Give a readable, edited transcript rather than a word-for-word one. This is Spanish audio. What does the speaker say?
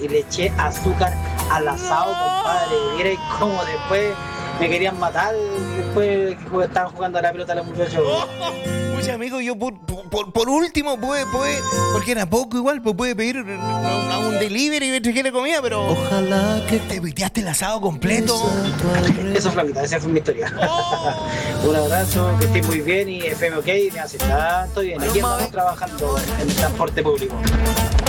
y le eché azúcar al asado, compadre. Vierais cómo después me querían matar después que estaban jugando a la pelota los muchachos. Oye, amigo, yo por último puede, porque era poco igual, pues puede pedir un delivery y me trajera comida, pero Ojalá que te piteaste el asado completo. Eso fue la mitad, esa fue mi historia. Un abrazo, que estés muy bien y FM OK me hace tanto bien. Aquí estamos trabajando en el transporte público.